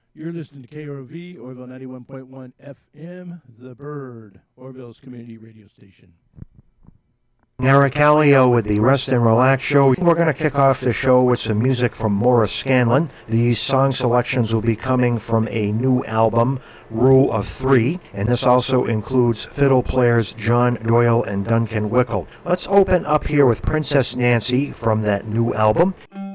You're listening to KROV, Orville 91.1 FM, The Bird, Orville's community radio station. Eric Callio with the Rest and Relax Show. We're going to kick off the show with some music from Morris Scanlon. These song selections will be coming from a new album, Rule of Three, and this also includes fiddle players John Doyle and Duncan Wickle. Let's open up here with Princess Nancy from that new album.